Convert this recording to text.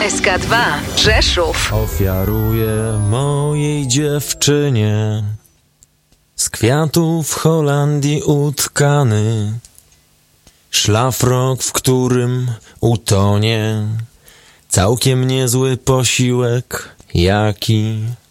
SK2 Rzeszów. Ofiaruję mojej dziewczynie z kwiatów w Holandii utkany szlafrok, w którym utonie całkiem niezły posiłek, jaki